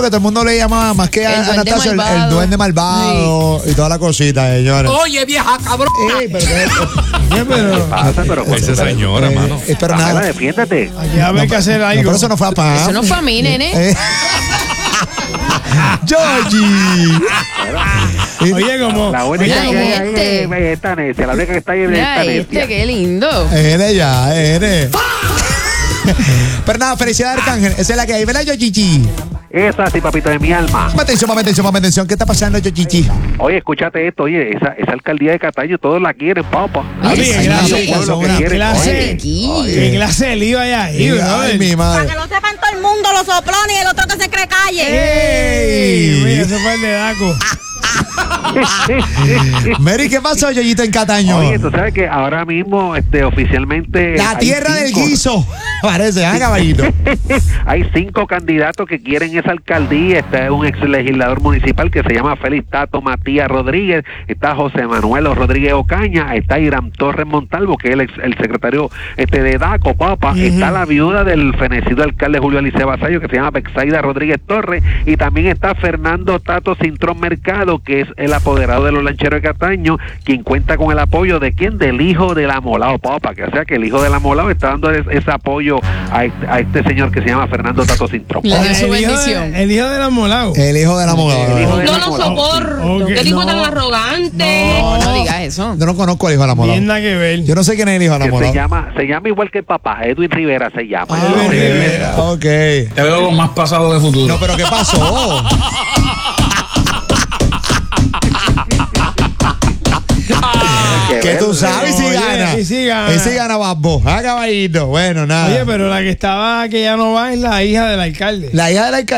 que todo el mundo le llamaba más que a Anastasio el duende malvado y toda la cosita, señores. Oye, vieja cabrón. ¿Qué pasa? Pero esa señora, mano. Pero nada. Defiéndete. Aquí va a haber que hacer algo. Pero eso no fue a Pam. Eso no fue a mí, nene. Georgie. Oye, como. La única que hay ahí es esta necia. La única que está ahí es esta necia. Qué lindo. Eres. Pero nada, felicidades, Arcángel. Esa es la que hay, ¿verdad, Yochichi? Eso así, papito de mi alma. Mame atención. ¿Qué está pasando, Yochichi? Oye, escúchate esto. Oye, esa alcaldía de Cataño, todos la quieren, papá. ¿Qué clase de lío hay ahí, Ay, mi madre. Para que lo sepan todo el mundo, los soplones y el otro que se cree calle. ¡Ey! Mira, ese fue el de Daco. Mary, ¿qué pasó, Yoyito, en Cataño? Oye, tú sabes que ahora mismo, oficialmente... La tierra del guiso. Parece, caballito. Hay 5 candidatos que quieren esa alcaldía. Está un ex legislador municipal que se llama Félix Tato Matías Rodríguez. Está José Manuel Rodríguez Ocaña. Está Irán Torres Montalvo, que es el secretario de DACO, papá. Está la viuda del fenecido alcalde Julio Alice Basayo, que se llama Bexaida Rodríguez Torres. Y también está Fernando Tato Cintrón Mercado, que es el apoderado de los lancheros de Cataño, quien cuenta con el apoyo de ¿quién? Del hijo del amolado, papá. Que o sea que el hijo del amolado está dando ese apoyo a este señor que se llama Fernando Tato Cintrón. Le dio su bendición. El hijo del amolado. El hijo del amolado. No lo soporto. Okay, Qué tipo tan arrogante. No digas eso. Yo no conozco al hijo del amolado. Bien nada que ver. Yo no sé quién es el hijo del amolado. Se llama igual que el papá, Edwin Rivera se llama. Edwin Rivera. Ok. Te veo más pasado de futuro. No, pero ¿qué pasó? Que tú sabes si gana. Ese gana Babbo. Caballito. Bueno, nada. Oye, pero la que ya no va es la hija del alcalde. La hija del alcalde.